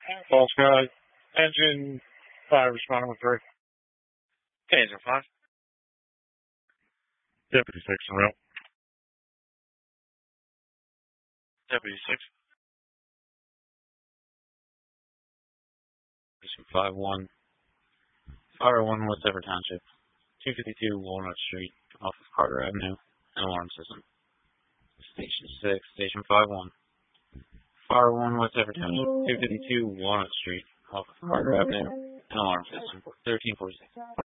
False Sky. Engine 5 responding with 3. Okay, Engine 5. Deputy 6 en route. Deputy 6. Station 5-1. Fire 1 West Everett Township. 252 Walnut Street off of Carter Avenue. An alarm system. Station 6, Station 5-1. Fire 1 West Everett Township. 252 Walnut Street off of Carter Avenue. An alarm system. 1346.